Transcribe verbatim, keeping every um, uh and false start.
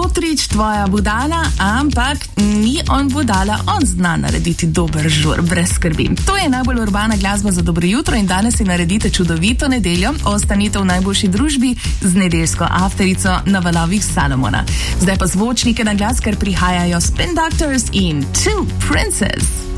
Motrič, tvoja budala, ampak ni on budala, on zna narediti dober žur, brez skrbi. To je najbolj urbana glasba za dobro jutro in danes si naredite čudovito nedeljo. Ostanite v najboljši družbi z nedeljsko afterico na valovih Salomona. Zdaj pa zvočnike na glas, ker prihajajo Spin Doctors in Two Princes.